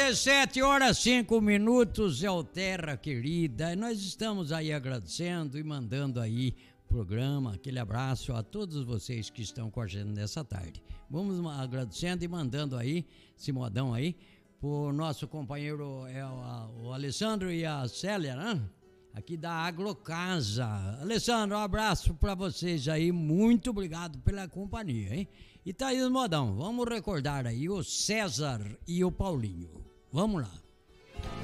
17 horas 5 minutos, é o Terra Querida. Nós estamos aí agradecendo e mandando aí programa, aquele abraço a todos vocês que estão com a gente nessa tarde. Vamos agradecendo e mandando aí esse modão aí pro nosso companheiro o Alessandro e a Célia, né? Aqui da Agrocasa. Alessandro, um abraço para vocês aí, muito obrigado pela companhia, hein? E tá aí o modão, vamos recordar aí o César e o Paulinho. Vamos lá.